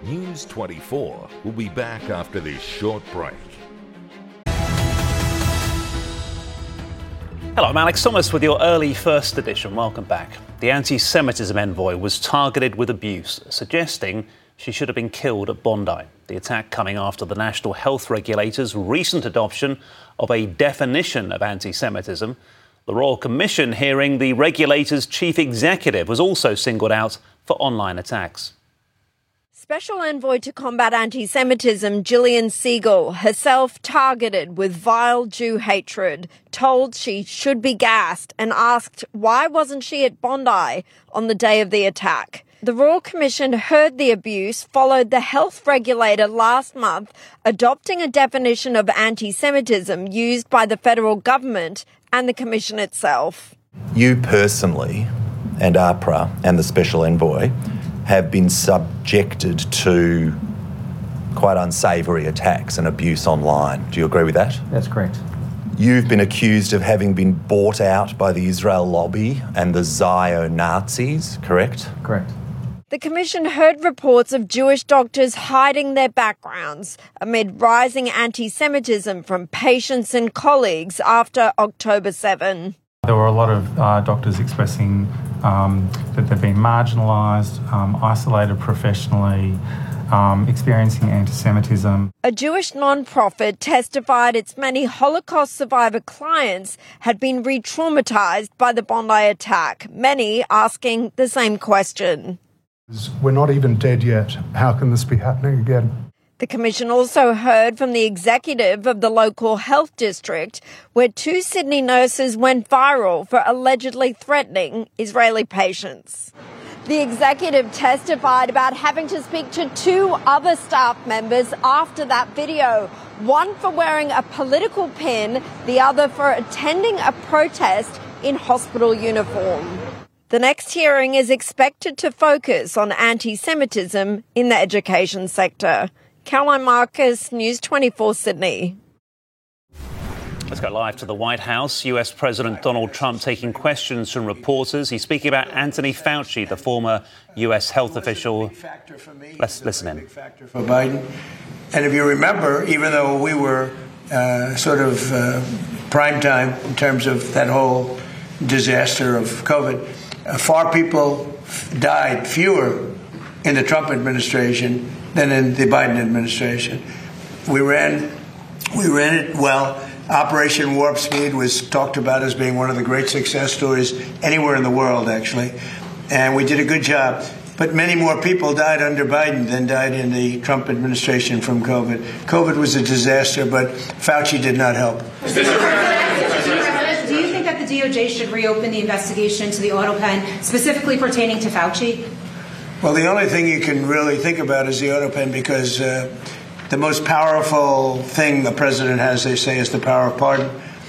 News 24 will be back after this short break. Hello, I'm Alex Thomas with your early first edition. Welcome back. The anti-Semitism envoy was targeted with abuse, suggesting she should have been killed at Bondi. The attack coming after the national health regulator's recent adoption of a definition of anti-Semitism. The Royal Commission hearing the regulator's chief executive was also singled out for online attacks. Special Envoy to Combat Anti-Semitism Gillian Siegel, herself targeted with vile Jew hatred, told she should be gassed and asked why wasn't she at Bondi on the day of the attack. The Royal Commission heard the abuse followed the health regulator last month adopting a definition of anti-Semitism used by the federal government and the Commission itself. You personally and AHPRA and the Special Envoy have been subjected to quite unsavoury attacks and abuse online. Do you agree with that? That's correct. You've been accused of having been bought out by the Israel lobby and the Zio-Nazis, correct? Correct. The Commission heard reports of Jewish doctors hiding their backgrounds amid rising anti-Semitism from patients and colleagues after October 7. There were a lot of doctors expressing that they've been marginalised, isolated professionally, experiencing anti-Semitism. A Jewish non-profit testified its many Holocaust survivor clients had been re-traumatised by the Bondi attack, many asking the same question. We're not even dead yet. How can this be happening again? The Commission also heard from the executive of the local health district, where 2 Sydney nurses went viral for allegedly threatening Israeli patients. The executive testified about having to speak to 2 other staff members after that video, one for wearing a political pin, the other for attending a protest in hospital uniform. The next hearing is expected to focus on anti-Semitism in the education sector. Caroline Marcus, News 24 Sydney. Let's go live to the White House. US President Donald Trump taking questions from reporters. He's speaking about Anthony Fauci, the former US health official. Let's listen in. For Biden. And if you remember, even though we were prime time in terms of that whole disaster of COVID, far people died, fewer in the Trump administration than in the Biden administration. We ran it well. Operation Warp Speed was talked about as being one of the great success stories anywhere in the world, actually. And we did a good job. But many more people died under Biden than died in the Trump administration from COVID. COVID was a disaster, but Fauci did not help. Do you think that the DOJ should reopen the investigation into the AutoPen, specifically pertaining to Fauci? Well, the only thing you can really think about is the AutoPen, because the most powerful thing the president has, they say, is the power of pardon.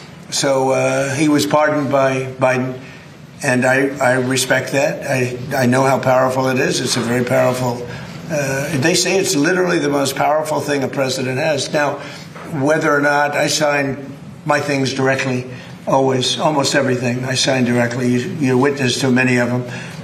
So he was pardoned by Biden, and I respect that. I know how powerful it is. It's a very powerful, they say it's literally the most powerful thing a president has. Now, whether or not I sign my things directly, always, almost everything I sign directly. You're witness to many of them.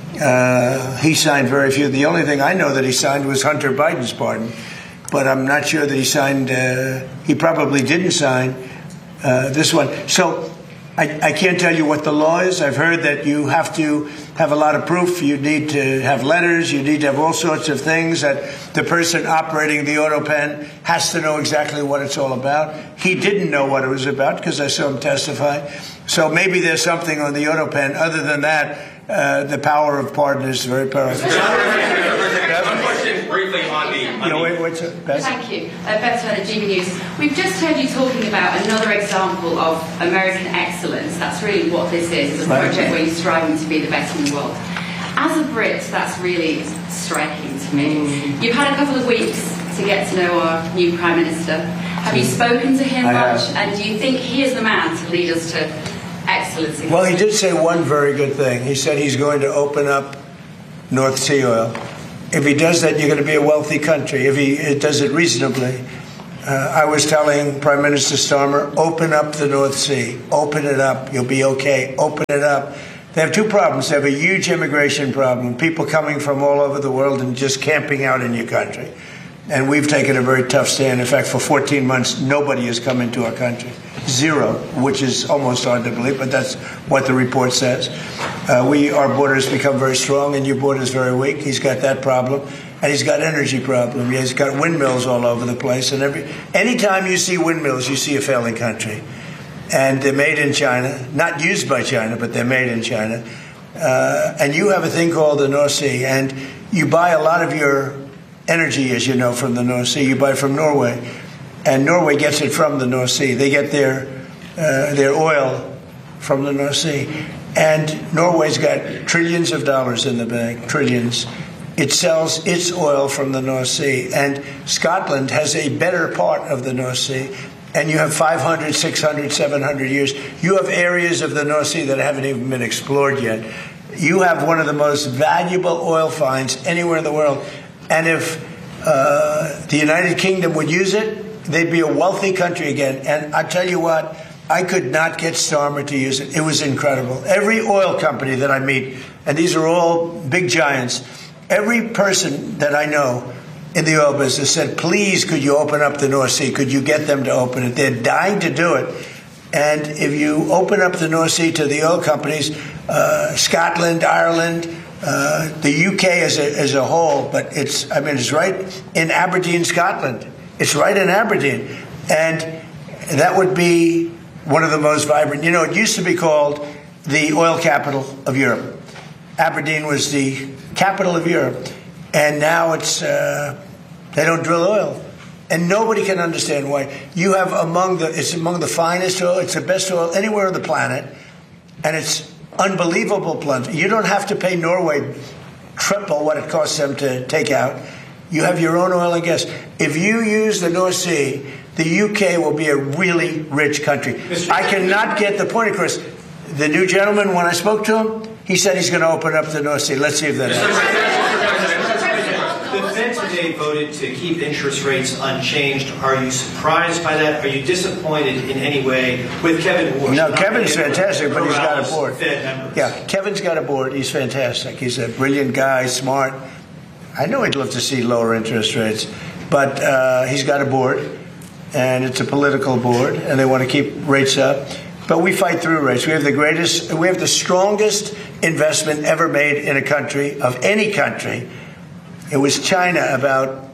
He signed very few. The only thing I know that he signed was Hunter Biden's pardon. But I'm not sure that he signed, he probably didn't sign this one. So I can't tell you what the law is. I've heard that you have to have a lot of proof. You need to have letters. You need to have all sorts of things that the person operating the AutoPen has to know exactly what it's all about. He didn't know what it was about because I saw him testify. So maybe there's something on the AutoPen. Other than that, the power of pardon is very powerful. One question briefly on the... Thank you. Beth Turner, GB News. We've just heard you talking about another example of American excellence. That's really what this is. It's a project where you're striving to be the best in the world. As a Brit, that's really striking to me. You've had a couple of weeks to get to know our new Prime Minister. Have you spoken to him much? And do you think he is the man to lead us to excellence? Well, he did say one very good thing. He said he's going to open up North Sea oil. If he does that, you're going to be a wealthy country. If he does it reasonably. I was telling Prime Minister Starmer, open up the North Sea. Open it up. You'll be okay. Open it up. They have two problems. They have a huge immigration problem, people coming from all over the world and just camping out in your country. And we've taken a very tough stand. In fact, for 14 months, nobody has come into our country. Zero, which is almost hard to believe, but that's what the report says. Our borders become very strong, and your border is very weak. He's got that problem. And he's got energy problem. He's got windmills all over the place. And anytime you see windmills, you see a failing country. And they're made in China, not used by China, but they're made in China. And you have a thing called the North Sea, and you buy a lot of your energy, as you know, from the North Sea. You buy from Norway, and Norway gets it from the North Sea. They get their oil from the North Sea. And Norway's got trillions of dollars in the bank, trillions. It sells its oil from the North Sea. And Scotland has a better part of the North Sea. And you have 500, 600, 700 years. You have areas of the North Sea that haven't even been explored yet. You have one of the most valuable oil finds anywhere in the world. And if the United Kingdom would use it, they'd be a wealthy country again. And I tell you what, I could not get Starmer to use it. It was incredible. Every oil company that I meet, and these are all big giants, every person that I know in the oil business said, please, could you open up the North Sea? Could you get them to open it? They're dying to do it. And if you open up the North Sea to the oil companies, Scotland, Ireland, the UK as a whole, but it's right in Aberdeen, Scotland. It's right in Aberdeen. And that would be one of the most vibrant. It used to be called the oil capital of Europe. Aberdeen was the capital of Europe. And now it's they don't drill oil. And nobody can understand why. You have it's among the finest oil, it's the best oil anywhere on the planet, and it's unbelievable plenty. You don't have to pay Norway triple what it costs them to take out. You have your own oil and gas. If you use the North Sea, the UK will be a really rich country. I cannot get the point across. The new gentleman, when I spoke to him, he said he's going to open up the North Sea. Let's see if that happens. The Fed today voted to keep interest rates unchanged. Are you surprised by that? Are you disappointed in any way with Kevin Warsh? No, Kevin's fantastic, but he's got a board. Yeah, Kevin's got a board. He's fantastic. He's a brilliant guy, smart. I know he'd love to see lower interest rates, but he's got a board, and it's a political board, and they want to keep rates up. But we fight through rates. We have the strongest investment ever made in a country, of any country. It was China about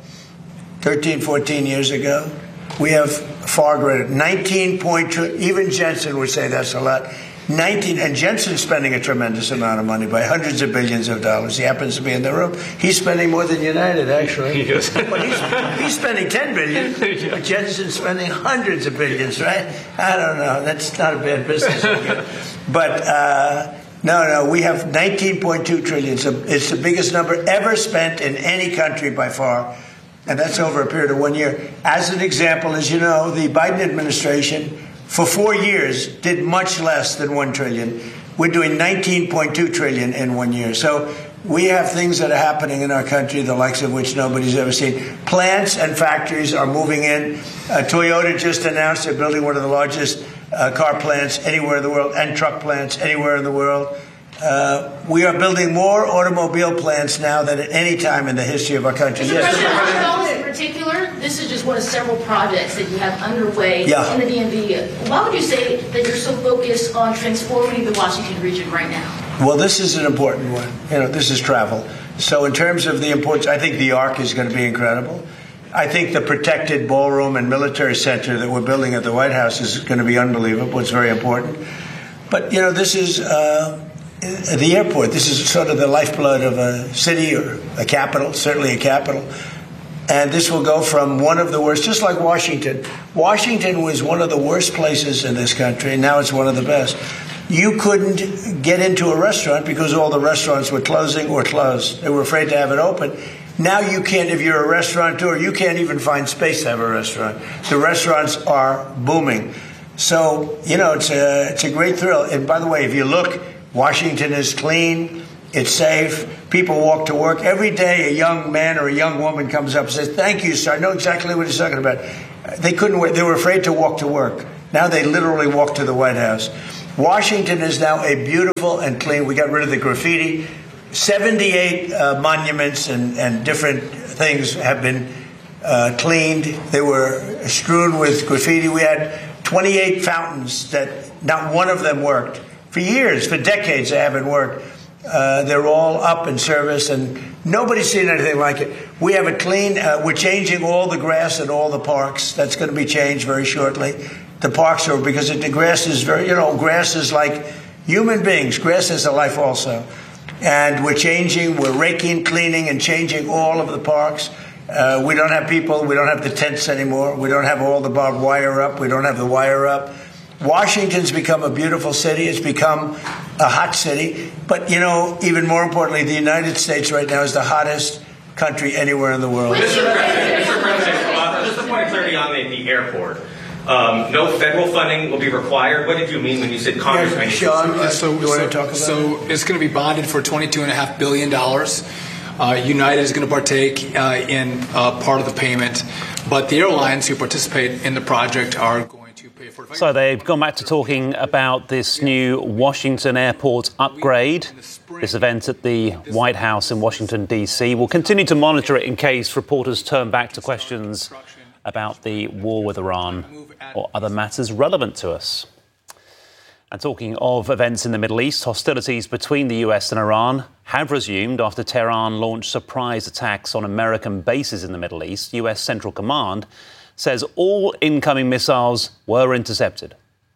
13, 14 years ago. We have far greater, 19.2, even Jensen would say that's a lot. 19, and Jensen's spending a tremendous amount of money by hundreds of billions of dollars. He happens to be in the room. He's spending more than United, actually. Yes. But he's spending $10 billion, but Jensen's spending hundreds of billions, right? I don't know. That's not a bad business. But no, we have 19.2 trillion. It's the biggest number ever spent in any country by far. And that's over a period of 1 year. As an example, as you know, the Biden administration for 4 years did much less than 1 trillion. We're doing 19.2 trillion in 1 year. So we have things that are happening in our country, the likes of which nobody's ever seen. Plants and factories are moving in. Toyota just announced they're building one of the largest car plants anywhere in the world, and truck plants anywhere in the world. We are building more automobile plants now than at any time in the history of our country. Yes, in particular, this is just one of several projects that you have underway in the DMV. Why would you say that you're so focused on transforming the Washington region right now? Well, this is an important one. This is travel. So in terms of the importance, I think the Arc is going to be incredible. I think the protected ballroom and military center that we're building at the White House is going to be unbelievable. It's very important. But, this is the airport. This is sort of the lifeblood of a city or a capital, certainly a capital. And this will go from one of the worst, just like Washington. Washington was one of the worst places in this country, and now it's one of the best. You couldn't get into a restaurant because all the restaurants were closing or closed. They were afraid to have it open. Now you can't, if you're a restaurateur, you can't even find space to have a restaurant. The restaurants are booming. So, it's a great thrill. And by the way, if you look, Washington is clean. It's safe. People walk to work. Every day a young man or a young woman comes up and says, "Thank you, sir." I know exactly what he's talking about. They couldn't wait. They were afraid to walk to work. Now they literally walk to the White House. Washington is now a beautiful and clean. We got rid of the graffiti. 78 monuments and different things have been cleaned. They were strewn with graffiti. We had 28 fountains that not one of them worked. For years, for decades, they haven't worked. They're all up in service, and nobody's seen anything like it. We have it clean. We're changing all the grass in all the parks. That's going to be changed very shortly. The parks are, because the grass is grass is like human beings. Grass is a life also. And we're changing, we're raking, cleaning, and changing all of the parks. We don't have people, we don't have the tents anymore. We don't have all the barbed wire up. We don't have the wire up. Washington's become a beautiful city. It's become a hot city. But, even more importantly, the United States right now is the hottest country anywhere in the world. Mr. President, just a point of clarity on the airport. No federal funding will be required. What did you mean when you said Congress? Yeah, Sean, you want to talk about So it's going to be bonded for $22.5 billion. United is going to partake in part of the payment, but the airlines who participate in the project are going to pay for it. So they've gone back to talking about this new Washington Airport upgrade. This event at the White House in Washington, D.C. We'll continue to monitor it in case reporters turn back to questions about the war with Iran or other matters relevant to us. And talking of events in the Middle East, hostilities between the US and Iran have resumed after Tehran launched surprise attacks on American bases in the Middle East. US Central Command says all incoming missiles were intercepted.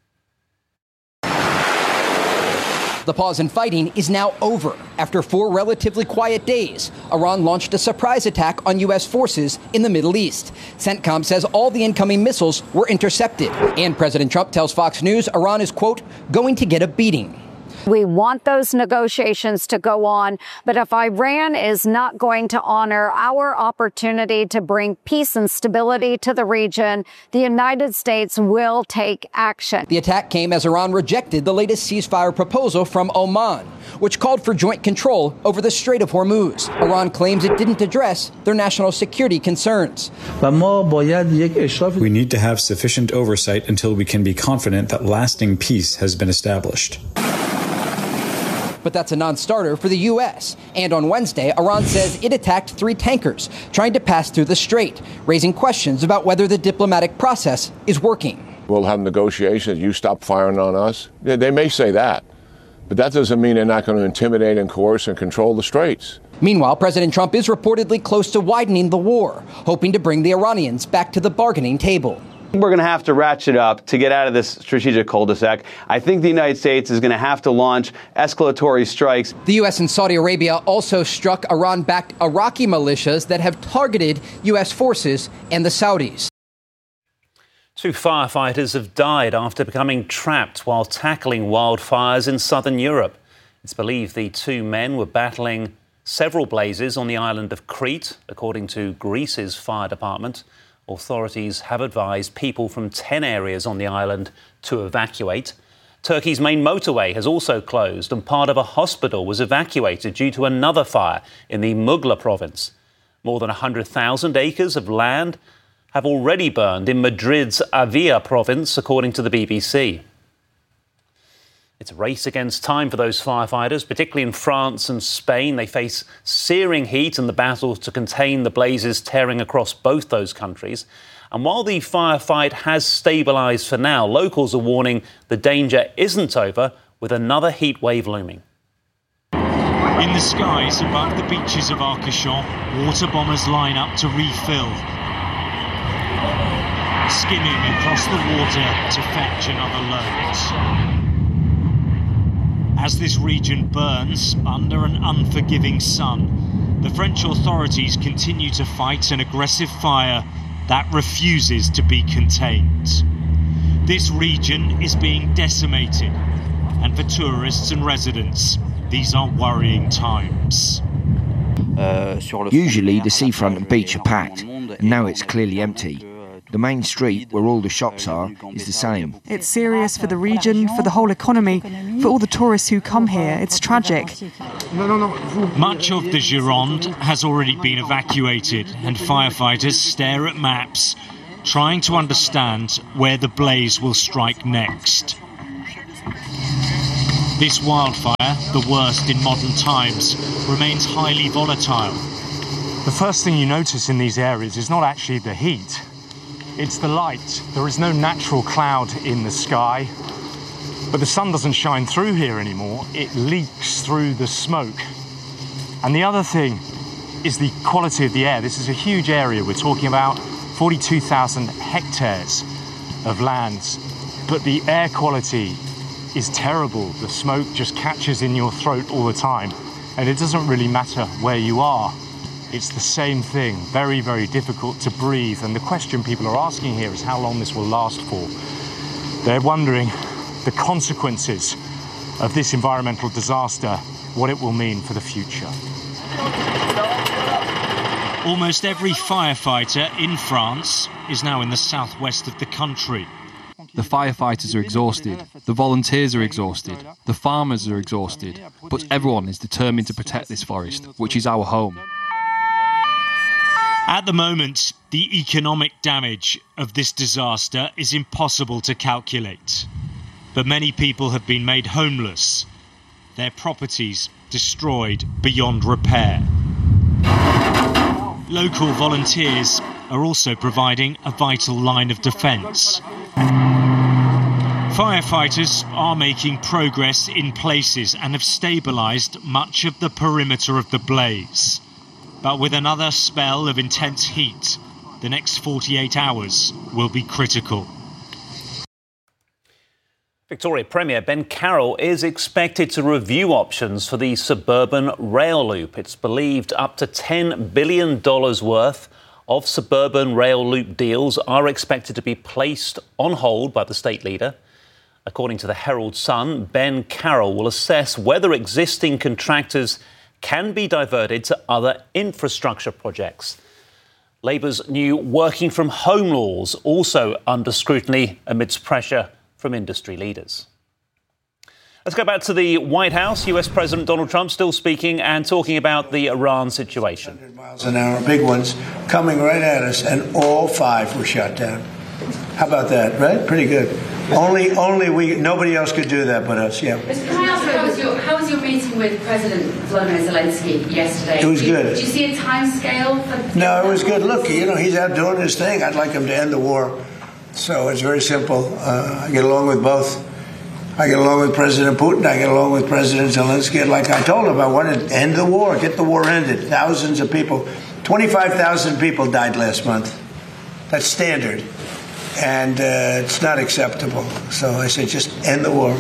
The pause in fighting is now over. After 4 relatively quiet days, Iran launched a surprise attack on U.S. forces in the Middle East. CENTCOM says all the incoming missiles were intercepted. And President Trump tells Fox News Iran is, quote, going to get a beating. We want those negotiations to go on, but if Iran is not going to honor our opportunity to bring peace and stability to the region, the United States will take action. The attack came as Iran rejected the latest ceasefire proposal from Oman, which called for joint control over the Strait of Hormuz. Iran claims it didn't address their national security concerns. We need to have sufficient oversight until we can be confident that lasting peace has been established. But that's a non-starter for the U.S. And on Wednesday, Iran says it attacked 3 tankers trying to pass through the strait, raising questions about whether the diplomatic process is working. We'll have negotiations. You stop firing on us. They may say that, but that doesn't mean they're not going to intimidate and coerce and control the straits. Meanwhile, President Trump is reportedly close to widening the war, hoping to bring the Iranians back to the bargaining table. We're going to have to ratchet up to get out of this strategic cul-de-sac. I think the United States is going to have to launch escalatory strikes. The U.S. and Saudi Arabia also struck Iran-backed Iraqi militias that have targeted U.S. forces and the Saudis. 2 firefighters have died after becoming trapped while tackling wildfires in southern Europe. It's believed the 2 men were battling several blazes on the island of Crete, according to Greece's fire department. Authorities have advised people from 10 areas on the island to evacuate. Turkey's main motorway has also closed and part of a hospital was evacuated due to another fire in the Mugla province. More than 100,000 acres of land have already burned in Madrid's Avia province, according to the BBC. It's a race against time for those firefighters, particularly in France and Spain. They face searing heat and the battle to contain the blazes tearing across both those countries. And while the firefight has stabilised for now, locals are warning the danger isn't over, with another heat wave looming. In the skies above the beaches of Arcachon, water bombers line up to refill, skimming across the water to fetch another load. As this region burns under an unforgiving sun, the French authorities continue to fight an aggressive fire that refuses to be contained. This region is being decimated, and for tourists and residents, these are worrying times. Usually the seafront and beach are packed, and now it's clearly empty. The main street, where all the shops are, is the same. It's serious for the region, for the whole economy, for all the tourists who come here. It's tragic. Much of the Gironde has already been evacuated, and firefighters stare at maps, trying to understand where the blaze will strike next. This wildfire, the worst in modern times, remains highly volatile. The first thing you notice in these areas is not actually the heat, it's the light. There is no natural cloud in the sky, but the sun doesn't shine through here anymore. It leaks through the smoke. And the other thing is the quality of the air. This is a huge area. We're talking about 42,000 hectares of land, but the air quality is terrible. The smoke just catches in your throat all the time, and it doesn't really matter where you are. It's the same thing, very, very difficult to breathe. And the question people are asking here is how long this will last for. They're wondering the consequences of this environmental disaster, what it will mean for the future. Almost every firefighter in France is now in the southwest of the country. The firefighters are exhausted, the volunteers are exhausted, the farmers are exhausted, but everyone is determined to protect this forest, which is our home. At the moment, the economic damage of this disaster is impossible to calculate. But many people have been made homeless, their properties destroyed beyond repair. Local volunteers are also providing a vital line of defence. Firefighters are making progress in places and have stabilised much of the perimeter of the blaze. But with another spell of intense heat, the next 48 hours will be critical. Victoria Premier Ben Carroll is expected to review options for the suburban rail loop. It's believed up to $10 billion worth of suburban rail loop deals are expected to be placed on hold by the state leader. According to the Herald Sun, Ben Carroll will assess whether existing contractors can be diverted to other infrastructure projects. Labour's new working from home laws also under scrutiny amidst pressure from industry leaders. Let's go back to the White House. US President Donald Trump still speaking and talking about the Iran situation. 100 miles an hour, big ones, coming right at us, and all 5 were shot down. How about that, right? Pretty good. Only we, nobody else could do that but us, yeah. Can I ask, how was your meeting with President Volodymyr Zelensky yesterday? It was good. Did you see a time scale? No, it was good. Look, he's out doing his thing. I'd like him to end the war. So it's very simple. I get along with both. I get along with President Putin. I get along with President Zelensky. Like I told him, I wanted to end the war, get the war ended. Thousands of people, 25,000 people died last month. That's standard. And it's not acceptable. So I said, just end the war.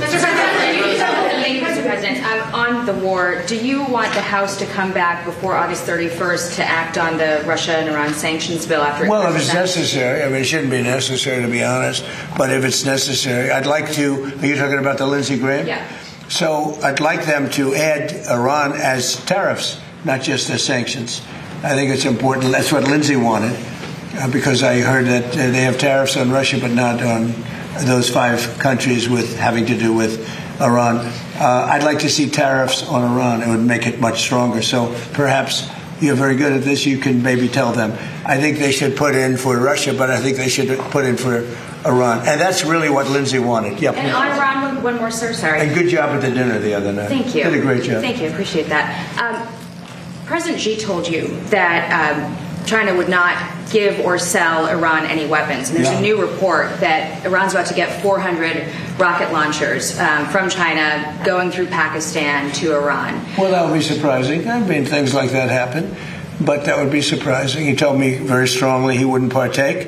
Mr. President, on the war, do you want the House to come back before August 31st to act on the Russia and Iran sanctions bill after? Well, if it's necessary. I mean, it shouldn't be necessary, to be honest. But if it's necessary, I'd like to. Are you talking about the Lindsey Graham? Yeah. So I'd like them to add Iran as tariffs, not just as sanctions. I think it's important. That's what Lindsey wanted, because I heard that they have tariffs on Russia, but not on those 5 countries with having to do with Iran. I'd like to see tariffs on Iran. It would make it much stronger. So perhaps you're very good at this. You can maybe tell them. I think they should put in for Russia, but I think they should put in for Iran. And that's really what Lindsey wanted. Yep. And on Iran, one more, sir. Sorry. And good job at the dinner the other night. Thank you. Did a great job. Thank you. Appreciate that. President Xi told you that China would not give or sell Iran any weapons. And there's a new report that Iran's about to get 400 rocket launchers from China going through Pakistan to Iran. Well, that would be surprising. I mean, things like that happen, but that would be surprising. He told me very strongly he wouldn't partake,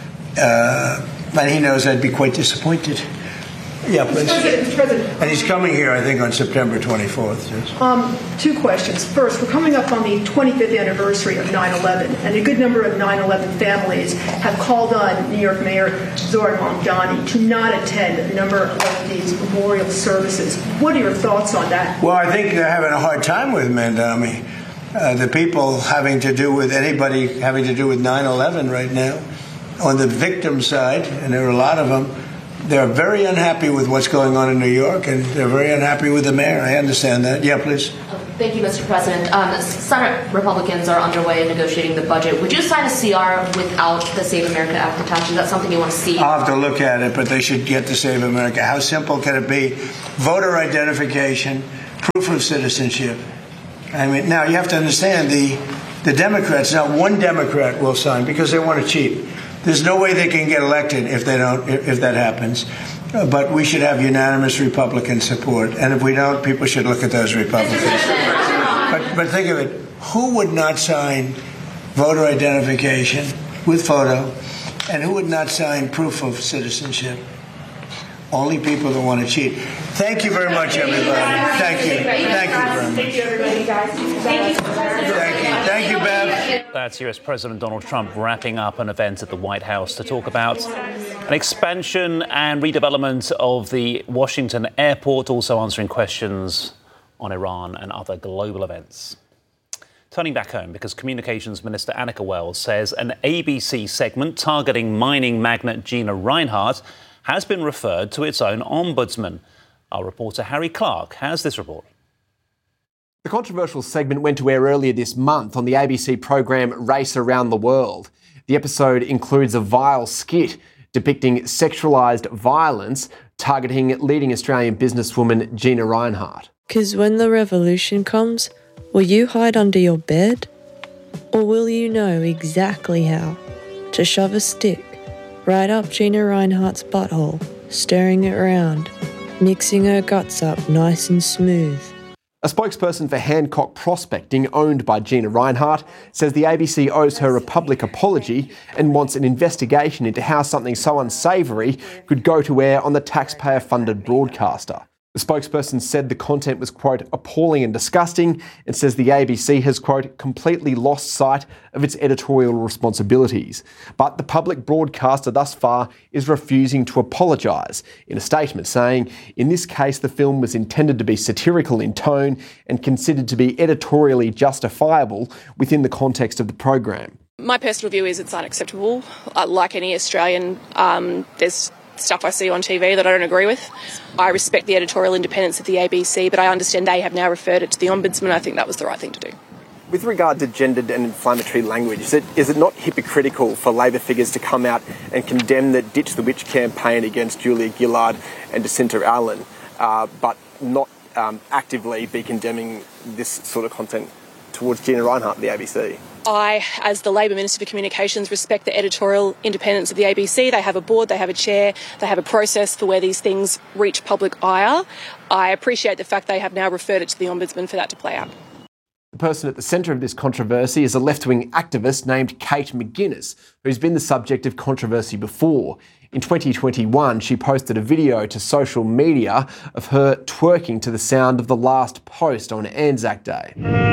and he knows I'd be quite disappointed. Yeah, please. Mr. President. And he's coming here, I think, on September 24th. Yes. 2 questions. First, we're coming up on the 25th anniversary of 9/11, and a good number of 9/11 families have called on New York Mayor Zohran Mamdani to not attend a number of these memorial services. What are your thoughts on that? Well, I think they're having a hard time with Mamdani. The people having to do with anybody having to do with 9/11 right now, on the victim side, and there are a lot of them, they're very unhappy with what's going on in New York, and they're very unhappy with the mayor. I understand that. Yeah, please. Thank you, Mr. President. Senate Republicans are underway in negotiating the budget. Would you sign a CR without the Save America Act attached? Is that something you want to see? I'll have to look at it, but they should get the Save America. How simple can it be? Voter identification, proof of citizenship. I mean, now you have to understand the Democrats, not one Democrat will sign because they want to cheat. There's no way they can get elected if that happens. But we should have unanimous Republican support. And if we don't, people should look at those Republicans. But think of it. Who would not sign voter identification with photo? And who would not sign proof of citizenship? Only people that want to cheat. Thank you very much, everybody. Thank you. Thank you very much. Thank you, everybody, guys. Thank you. Thank you, Bev. That's US President Donald Trump wrapping up an event at the White House to talk about an expansion and redevelopment of the Washington airport, also answering questions on Iran and other global events. Turning back home, because Communications Minister Annika Wells says an ABC segment targeting mining magnate Gina Rinehart has been referred to its own ombudsman. Our reporter Harry Clark has this report. The controversial segment went to air earlier this month on the ABC programme Race Around the World. The episode includes a vile skit depicting sexualised violence targeting leading Australian businesswoman Gina Rinehart. 'Cause when the revolution comes, will you hide under your bed? Or will you know exactly how to shove a stick right up Gina Rinehart's butthole, stirring it around, mixing her guts up nice and smooth? A spokesperson for Hancock Prospecting, owned by Gina Rinehart, says the ABC owes her a public apology and wants an investigation into how something so unsavoury could go to air on the taxpayer-funded broadcaster. The spokesperson said the content was, quote, appalling and disgusting, and says the ABC has, quote, completely lost sight of its editorial responsibilities. But the public broadcaster thus far is refusing to apologise, in a statement saying, in this case the film was intended to be satirical in tone and considered to be editorially justifiable within the context of the program. My personal view is it's unacceptable. Like any Australian, there's stuff I see on TV that I don't agree with. I respect the editorial independence of the ABC, but I understand they have now referred it to the Ombudsman. I think that was the right thing to do. With regard to gendered and inflammatory language, is it not hypocritical for Labor figures to come out and condemn the Ditch the Witch campaign against Julia Gillard and Jacinta Allen, but not actively be condemning this sort of content towards Gina Rinehart, the ABC? I, as the Labor Minister for Communications, respect the editorial independence of the ABC. They have a board, they have a chair, they have a process for where these things reach public ire. I appreciate the fact they have now referred it to the Ombudsman for that to play out. The person at the centre of this controversy is a left-wing activist named Kate McGuinness, who's been the subject of controversy before. In 2021, she posted a video to social media of her twerking to the sound of The Last Post on Anzac Day.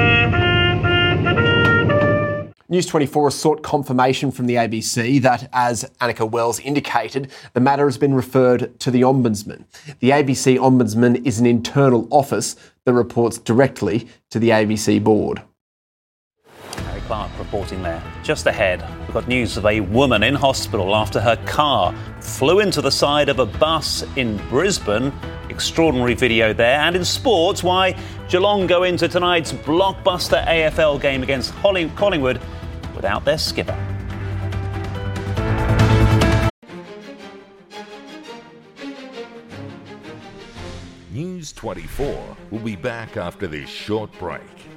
News 24 has sought confirmation from the ABC that, as Annika Wells indicated, the matter has been referred to the Ombudsman. The ABC Ombudsman is an internal office that reports directly to the ABC board. Harry Clark reporting there. Just ahead, we've got news of a woman in hospital after her car flew into the side of a bus in Brisbane. Extraordinary video there. And in sports, why Geelong go into tonight's blockbuster AFL game against Collingwood without their skipper. News 24 will be back after this short break.